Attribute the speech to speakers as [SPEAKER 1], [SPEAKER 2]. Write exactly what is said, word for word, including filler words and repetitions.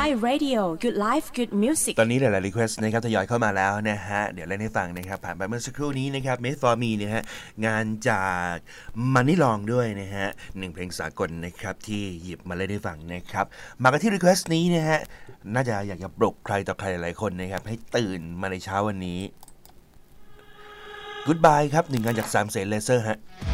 [SPEAKER 1] Thai Radio Good Life Good Music
[SPEAKER 2] ตอนนี้หลายๆ request นะครับทยอยเข้ามาแล้วนะฮะเดี๋ยวเล่นให้ฟังนะครับผ่านไปเมื่อสักครู่นี้นะครับ Made for Me นะฮะงานจากมันนี่ลองด้วยนะฮะหนึ่งเพลงสากลนะครับที่หยิบมาเล่นให้ฟังนะครับมากันที่ request นี้นะฮะน่าจะอยากจะปลุกใครต่อใครหลายๆคนนะครับให้ตื่นมาในเช้าวันนี้ Goodbye ครับหนึ่งงานจากสามเสนเลเซอร์ฮะ